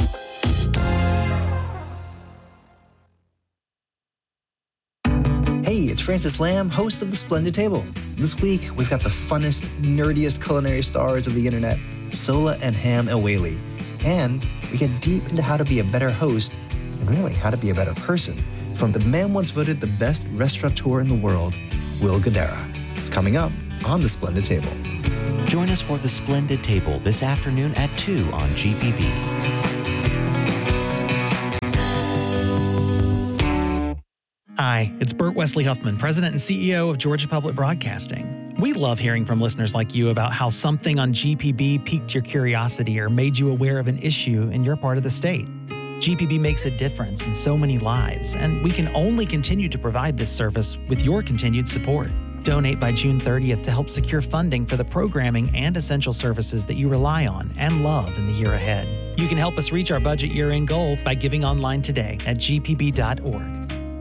Hey, it's Francis Lamb, host of The Splendid Table. This week, we've got the funnest, nerdiest culinary stars of the internet, Sola and Ham Eweli. And we get deep into how to be a better host and really how to be a better person from the man once voted the best restaurateur in the world, Will Guidara. It's coming up on The Splendid Table. Join us for The Splendid Table this afternoon at two on G P B. Hi, it's Burt Wesley Huffman, President and C E O of Georgia Public Broadcasting. We love hearing from listeners like you about how something on G P B piqued your curiosity or made you aware of an issue in your part of the state. G P B makes a difference in so many lives, and we can only continue to provide this service with your continued support. Donate by June thirtieth to help secure funding for the programming and essential services that you rely on and love in the year ahead. You can help us reach our budget year-end goal by giving online today at g p b dot org.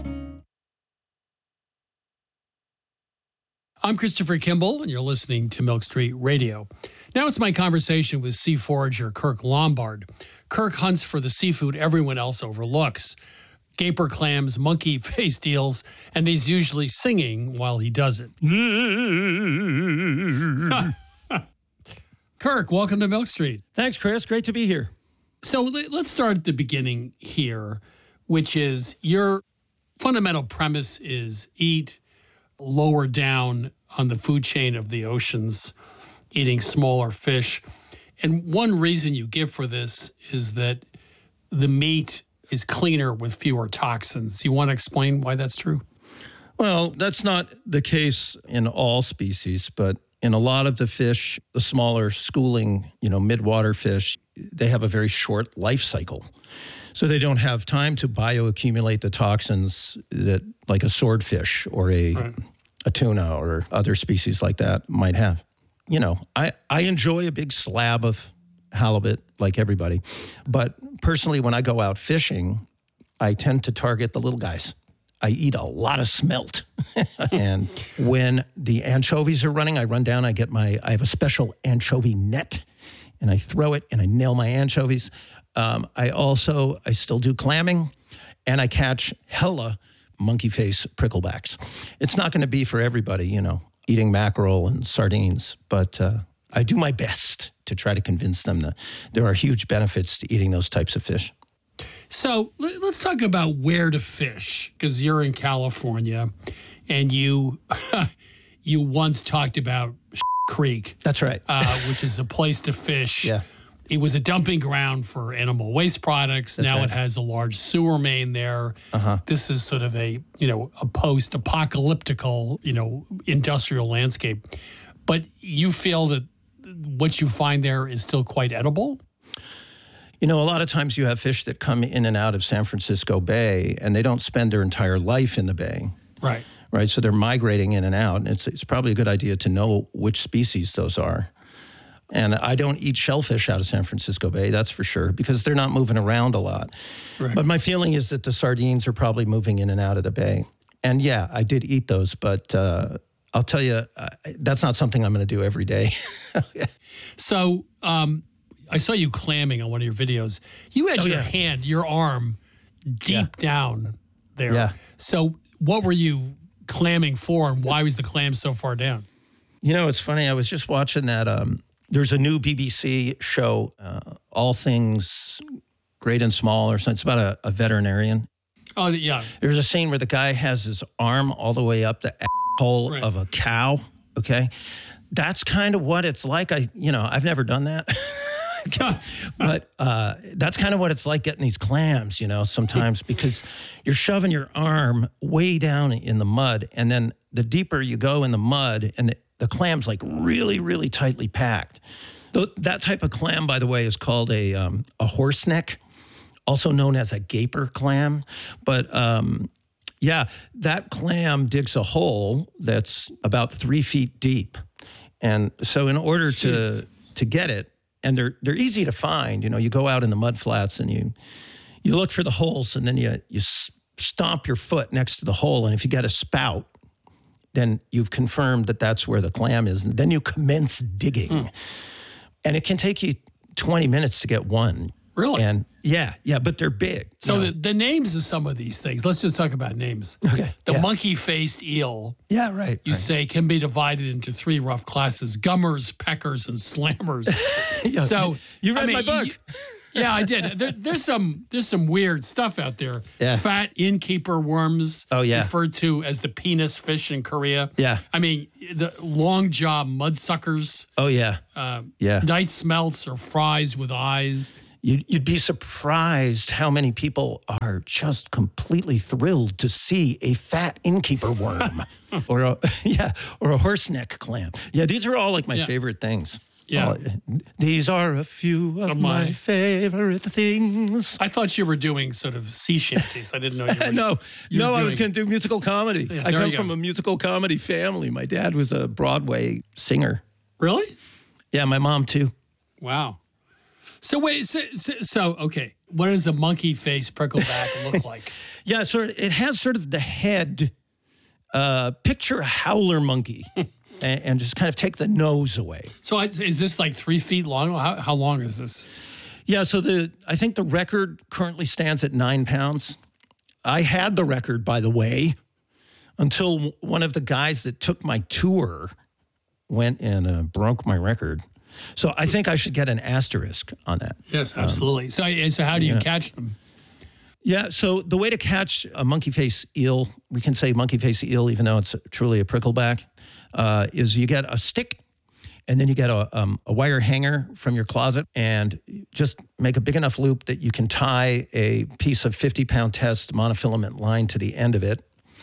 I'm Christopher Kimball, and you're listening to Milk Street Radio. Now it's my conversation with sea forager Kirk Lombard. Kirk hunts for the seafood everyone else overlooks. Gaper clams, monkey-faced eels, and he's usually singing while he does it. Kirk, welcome to Milk Street. Thanks, Chris. Great to be here. So let's start at the beginning here, which is your fundamental premise is eat lower down on the food chain of the oceans, eating smaller fish. And one reason you give for this is that the meat is cleaner with fewer toxins. You want to explain why that's true? Well, that's not the case in all species, but in a lot of the fish, the smaller schooling, you know, midwater fish, they have a very short life cycle. So they don't have time to bioaccumulate the toxins that like a swordfish or a, right. a tuna or other species like that might have. You know, I, I enjoy a big slab of halibut like everybody. But personally, when I go out fishing, I tend to target the little guys. I eat a lot of smelt. And when the anchovies are running, I run down, I get my, I have a special anchovy net, and I throw it and I nail my anchovies. Um, I also, I still do clamming, and I catch hella monkey face pricklebacks. It's not going to be for everybody, you know, eating mackerel and sardines, but uh, I do my best to try to convince them that there are huge benefits to eating those types of fish. So let's talk about where to fish, because you're in California, and you you once talked about Creek. That's right. Uh, which is a place to fish. Yeah. It was a dumping ground for animal waste products. That's now right. It has a large sewer main there. Uh-huh. This is sort of a, you know, a post-apocalyptical, you know, industrial landscape. But you feel that what you find there is still quite edible? You know, a lot of times you have fish that come in and out of San Francisco Bay, and they don't spend their entire life in the bay. Right. Right. So they're migrating in and out. And it's, it's probably a good idea to know which species those are. And I don't eat shellfish out of San Francisco Bay, that's for sure, because they're not moving around a lot. Right. But my feeling is that the sardines are probably moving in and out of the bay. And yeah, I did eat those, but uh, I'll tell you, uh, that's not something I'm going to do every day. So um, I saw you clamming on one of your videos. You had Oh, your yeah. hand, your arm deep Yeah. down there. Yeah. So what were you clamming for, and why was the clam so far down? You know, it's funny. I was just watching that. Um, there's a new B B C show, uh, All Things Great and Small, or something. It's about a, a veterinarian. Oh, yeah. There's a scene where the guy has his arm all the way up the asshole Right. of a cow. Okay. That's kind of what it's like. I, you know, I've never done that. But uh, that's kind of what it's like getting these clams, you know, sometimes, because you're shoving your arm way down in the mud. And then the deeper you go in the mud, and the, the clam's like really, really tightly packed. Th- that type of clam, by the way, is called a, um, a horse neck, also known as a gaper clam. But um, yeah, that clam digs a hole that's about three feet deep. And so in order Jeez. to to get it, and they're they're easy to find, you know, you go out in the mud flats and you you look for the holes, and then you you stomp your foot next to the hole, and if you get a spout, then you've confirmed that that's where the clam is, and then you commence digging. Hmm. And it can take you twenty minutes to get one. Really? And yeah, yeah, but they're big. So you know. the, the names of some of these things, let's just talk about names. Okay, The yeah. monkey-faced eel, Yeah, right. you right. say, can be divided into three rough classes: gummers, peckers, and slammers. Yeah, So you, you read I mean, my book. You, Yeah, I did. There, there's some there's some weird stuff out there. Yeah. Fat innkeeper worms. Oh, yeah. Referred to as the penis fish in Korea. Yeah. I mean, the long jaw mudsuckers. Oh, yeah. Uh, Yeah. Night smelts or fries with eyes. You'd, you'd be surprised how many people are just completely thrilled to see a fat innkeeper worm or a, yeah, or a horseneck clam. Yeah, these are all like my Yeah. favorite things. Yeah. Oh, these are a few of Of my, my- favorite things. I thought you were doing sort of sea shanties. I didn't know you were. no, you no, were I was doing- going to do musical comedy. Yeah, I there come you from go. a musical comedy family. My dad was a Broadway singer. Really? Yeah, my mom too. Wow. So wait, so, so, so okay, what does a monkey face prickleback look like? Yeah, sort of, it has sort of the head. Uh, picture a howler monkey, and, and just kind of take the nose away. So I, is this like three feet long? How, how long is this? Yeah, so the I think the record currently stands at nine pounds. I had the record, by the way, until one of the guys that took my tour went and uh, broke my record. So I think I should get an asterisk on that. Yes, absolutely. Um, so, so how do you yeah. catch them? Yeah, so the way to catch a monkey face eel, we can say monkey face eel, even though it's truly a prickleback, uh, is you get a stick and then you get a, um, a wire hanger from your closet and just make a big enough loop that you can tie a piece of fifty pound test monofilament line to the end of it.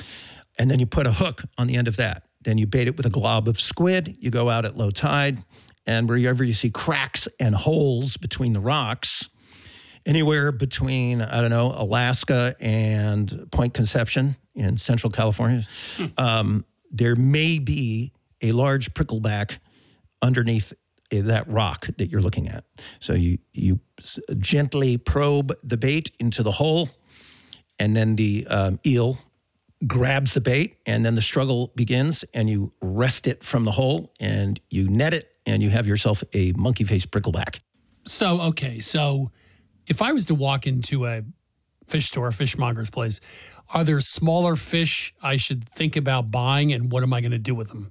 And then you put a hook on the end of that. Then you bait it with a glob of squid. You go out at low tide, and wherever you see cracks and holes between the rocks, anywhere between, I don't know, Alaska and Point Conception in Central California, hmm. um, there may be a large prickleback underneath that rock that you're looking at. So you, you gently probe the bait into the hole, and then the um, eel grabs the bait, and then the struggle begins, and you wrest it from the hole, and you net it, and you have yourself a monkey face prickleback. So, okay, so if I was to walk into a fish store, a fishmonger's place, are there smaller fish I should think about buying, and what am I going to do with them?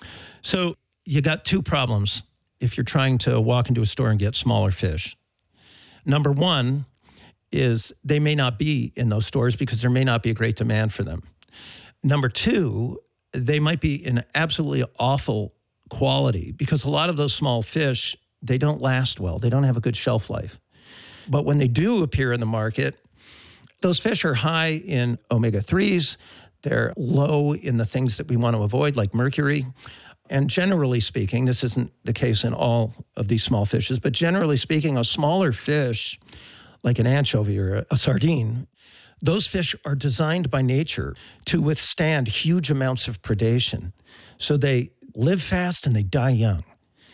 So you got two problems if you're trying to walk into a store and get smaller fish. Number one is they may not be in those stores because there may not be a great demand for them. Number two, they might be in absolutely awful quality because a lot of those small fish, they don't last well. They don't have a good shelf life. But when they do appear in the market, those fish are high in omega threes. They're low in the things that we want to avoid, like mercury. And generally speaking, this isn't the case in all of these small fishes, but generally speaking, a smaller fish, like an anchovy or a sardine, those fish are designed by nature to withstand huge amounts of predation. So they live fast and they die young.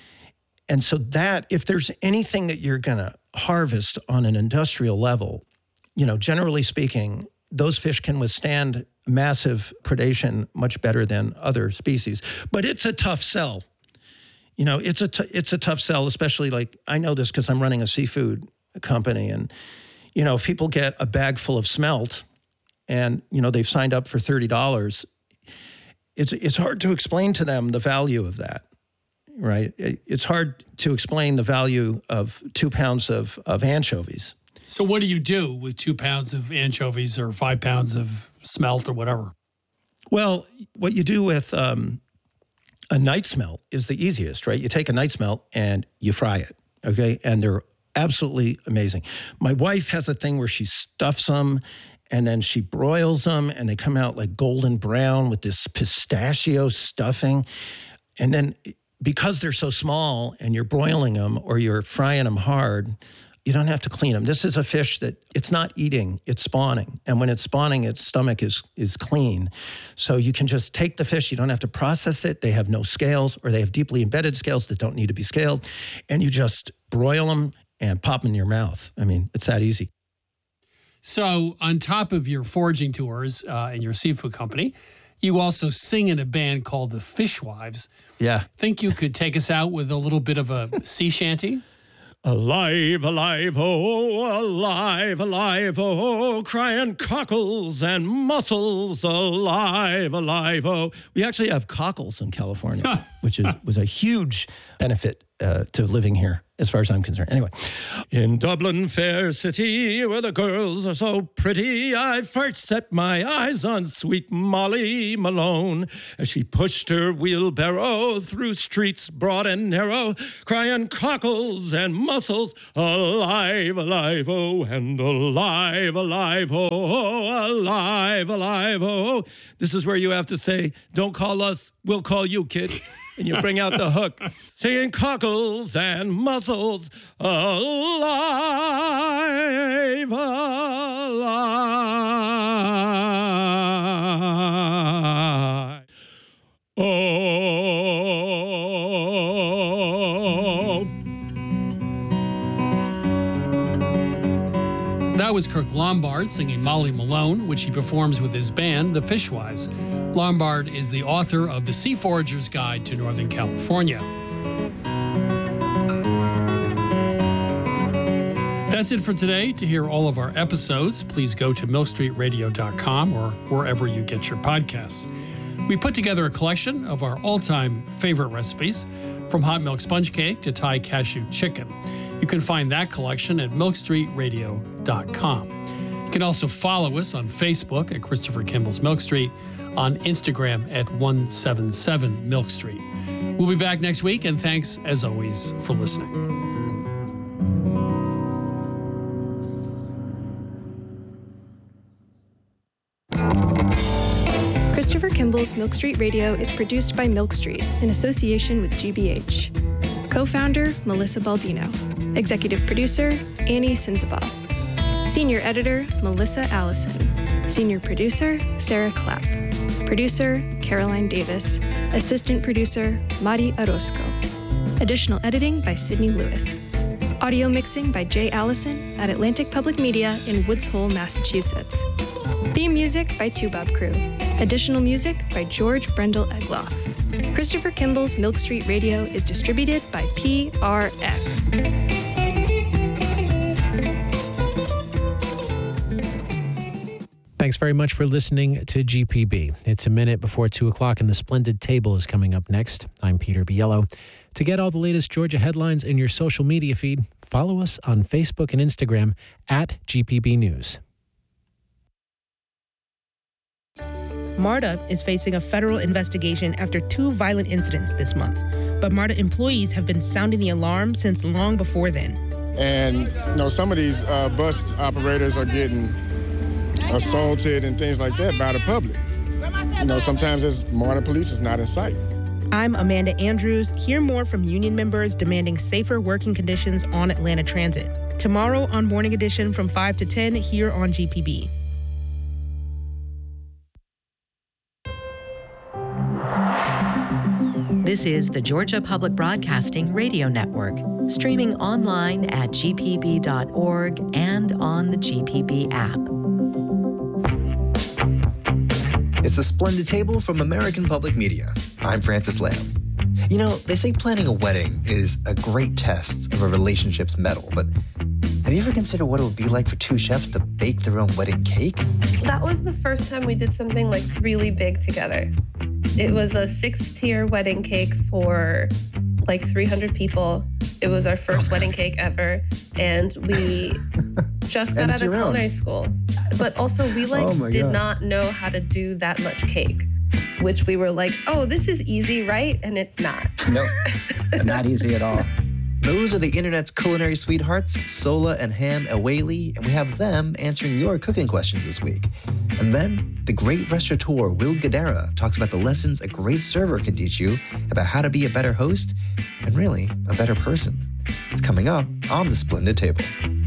And so that, if there's anything that you're going to harvest on an industrial level, you know, generally speaking, those fish can withstand massive predation much better than other species. But it's a tough sell. You know, it's a t- it's a tough sell, especially like, I know this because I'm running a seafood company. And, you know, if people get a bag full of smelt and, you know, they've signed up for thirty dollars, it's it's hard to explain to them the value of that, right? It's hard to explain the value of two pounds of, of anchovies. So what do you do with two pounds of anchovies or five pounds of smelt or whatever? Well, what you do with um, a night smelt is the easiest, right? You take a night smelt and you fry it, okay? And they're absolutely amazing. My wife has a thing where she stuffs them and then she broils them and they come out like golden brown with this pistachio stuffing. And then because they're so small and you're broiling them or you're frying them hard, you don't have to clean them. This is a fish that it's not eating, it's spawning. And when it's spawning, its stomach is is clean. So you can just take the fish. You don't have to process it. They have no scales, or they have deeply embedded scales that don't need to be scaled. And you just broil them and pop them in your mouth. I mean, it's that easy. So on top of your foraging tours uh, and your seafood company, you also sing in a band called the Fishwives. Yeah. Think you could take us out with a little bit of a sea shanty? Alive, alive, oh, alive, alive, oh, crying cockles and mussels, alive, alive, oh. We actually have cockles in California, which is was a huge benefit uh, to living here, as far as I'm concerned. Anyway, in Dublin, fair city, where the girls are so pretty, I first set my eyes on sweet Molly Malone as she pushed her wheelbarrow through streets broad and narrow, crying cockles and mussels, alive, alive, oh, and alive, alive, oh, oh, alive, alive, oh. This is where you have to say, don't call us, we'll call you, kid. And you bring out the hook, singing cockles and mussels, alive, alive. Oh. That was Kirk Lombard singing Molly Malone, which he performs with his band, the Fishwives. Lombard is the author of The Sea Forager's Guide to Northern California. That's it for today. To hear all of our episodes, please go to milk street radio dot com or wherever you get your podcasts. We put together a collection of our all-time favorite recipes, from hot milk sponge cake to Thai cashew chicken. You can find that collection at milk street radio dot com. You can also follow us on Facebook at Christopher Kimball's Milk Street, on Instagram at one seven seven Milk Street. We'll be back next week, and thanks, as always, for listening. Christopher Kimball's Milk Street Radio is produced by Milk Street in association with G B H. Co-founder, Melissa Baldino. Executive producer, Annie Sinzabal. Senior editor, Melissa Allison. Senior producer, Sarah Clapp. Producer, Caroline Davis. Assistant producer, Mari Orozco. Additional editing by Sydney Lewis. Audio mixing by Jay Allison at Atlantic Public Media in Woods Hole, Massachusetts. Theme music by Toubab Crew. Additional music by George Brendel Egloff. Christopher Kimball's Milk Street Radio is distributed by P R X. Thanks very much for listening to G P B. It's a minute before two o'clock, and the Splendid Table is coming up next. I'm Peter Biello. To get all the latest Georgia headlines in your social media feed, follow us on Facebook and Instagram at G P B News. MARTA is facing a federal investigation after two violent incidents this month. But MARTA employees have been sounding the alarm since long before then. And, you know, some of these uh, bus operators are getting assaulted and things like that by the public. You know, sometimes it's MARTA police is not in sight. I'm Amanda Andrews. Hear more from union members demanding safer working conditions on Atlanta Transit. Tomorrow on Morning Edition from five to ten here on G P B. This is the Georgia Public Broadcasting Radio Network, streaming online at g p b dot org and on the G P B app. It's the Splendid Table from American Public Media. I'm Francis Lamb. You know, they say planning a wedding is a great test of a relationship's mettle, but have you ever considered what it would be like for two chefs to bake their own wedding cake? That was the first time we did something like really big together. It was a six-tier wedding cake for like three hundred people. It was our first oh. wedding cake ever, and we just got out of culinary own. school. But also, we like oh did God. not know how to do that much cake, which we were like, oh, this is easy, right? And it's not. No, not easy at all. Those are the internet's culinary sweethearts, Sola and Ham Awali, and we have them answering your cooking questions this week. And then the great restaurateur Will Guidara talks about the lessons a great server can teach you about how to be a better host and really a better person. It's coming up on the Splendid Table.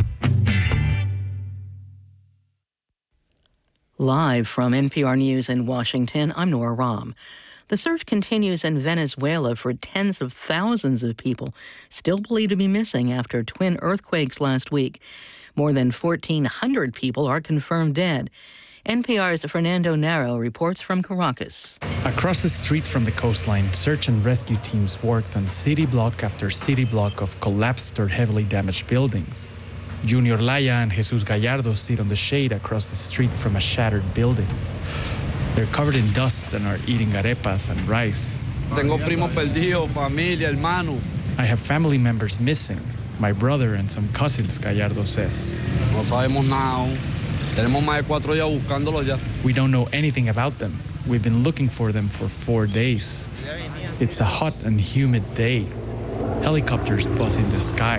Live from N P R News in Washington, I'm Nora Rahm. The search continues in Venezuela for tens of thousands of people still believed to be missing after twin earthquakes last week. More than fourteen hundred people are confirmed dead. N P R's Fernando Naro reports from Caracas. Across the street from the coastline, search and rescue teams worked on city block after city block of collapsed or heavily damaged buildings. Junior Laya and Jesus Gallardo sit on the shade across the street from a shattered building. They're covered in dust and are eating arepas and rice. Tengo primo perdido, familia, hermano. I have family members missing, my brother and some cousins, Gallardo says. No sabemos nada. Tenemos más de cuatro días buscándolos ya. We don't know anything about them. We've been looking for them for four days. It's a hot and humid day. Helicopters buzz in the sky.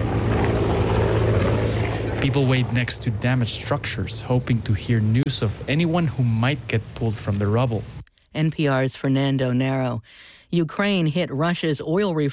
People wait next to damaged structures, hoping to hear news of anyone who might get pulled from the rubble. N P R's Fernando Nero. Ukraine hit Russia's oil refinery